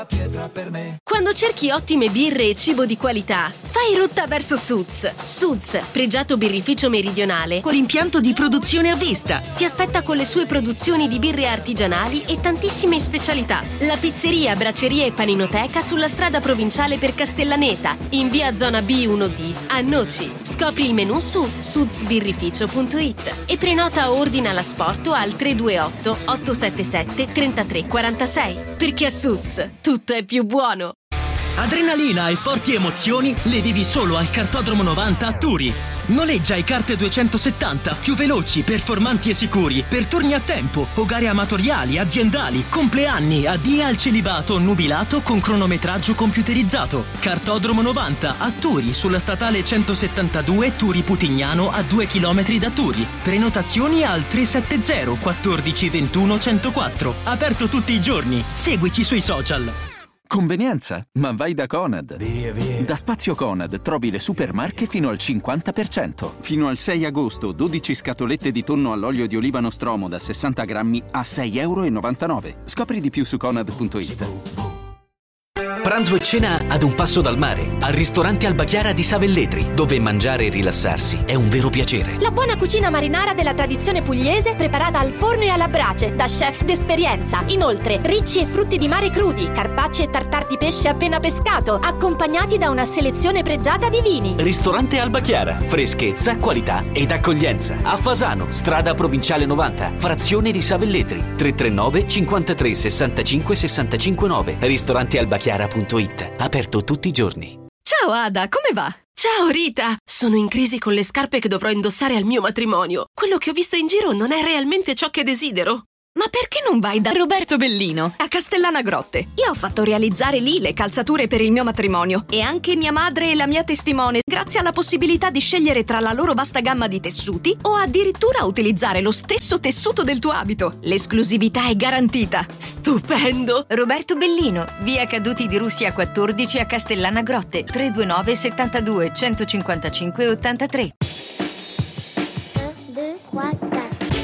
pietra per me. Quando cerchi ottime birre e cibo di qualità, fai rotta verso Suds. Suds, pregiato birrificio meridionale con impianto di produzione a vista, ti aspetta con le sue produzioni di birre artigianali e tantissime specialità. La pizzeria, bracceria e paninoteca sulla strada provinciale per Castellaneta, in via zona B1D, a Noci. Scopri il menù su sudsbirrificio.it e prenota o ordina l'asporto al 328 877 3346. Perché a Suds tutto è più buono. Adrenalina e forti emozioni le vivi solo al Kartodromo 90 a Turi. Noleggia i kart 270 più veloci, performanti e sicuri per turni a tempo o gare amatoriali, aziendali, compleanni, addii al celibato nubilato con cronometraggio computerizzato. Kartodromo 90 a Turi, sulla statale 172 Turi Putignano, a 2 km da Turi. Prenotazioni al 370 14 21 104. Aperto tutti i giorni. Seguici sui social. Convenienza, ma vai da Conad. Da Spazio Conad trovi le super marche fino al 50%. Fino al 6 agosto 12 scatolette di tonno all'olio di oliva Nostromo da 60 grammi a €6,99. Scopri di più su conad.it. Pranzo e cena ad un passo dal mare, al ristorante Alba Chiara di Savelletri, dove mangiare e rilassarsi è un vero piacere. La buona cucina marinara della tradizione pugliese preparata al forno e alla brace da chef d'esperienza. Inoltre, ricci e frutti di mare crudi, carpacci e tartar di pesce appena pescato, accompagnati da una selezione pregiata di vini. Ristorante Alba Chiara, freschezza, qualità ed accoglienza. A Fasano, strada provinciale 90, frazione di Savelletri, 339 53 65 65 9. Ristorantealbachiara.it. Aperto tutti i giorni. Ciao Ada, come va? Ciao Rita! Sono in crisi con le scarpe che dovrò indossare al mio matrimonio. Quello che ho visto in giro non è realmente ciò che desidero. Ma perché non vai da Roberto Bellino a Castellana Grotte? Io ho fatto realizzare lì le calzature per il mio matrimonio e anche mia madre e la mia testimone, grazie alla possibilità di scegliere tra la loro vasta gamma di tessuti o addirittura utilizzare lo stesso tessuto del tuo abito. L'esclusività è garantita. Stupendo! Roberto Bellino, via Caduti di Russia 14 a Castellana Grotte, 329 72 155 83.